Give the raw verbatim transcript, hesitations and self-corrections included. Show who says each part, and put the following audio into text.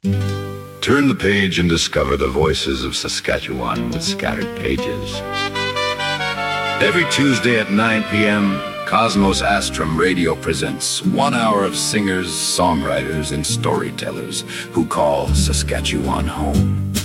Speaker 1: Turn the page and discover the voices of Saskatchewan with scattered pages. Every Tuesday at nine p.m., Cosmos Astrum Radio presents one hour of singers, songwriters, and storytellers who call Saskatchewan home.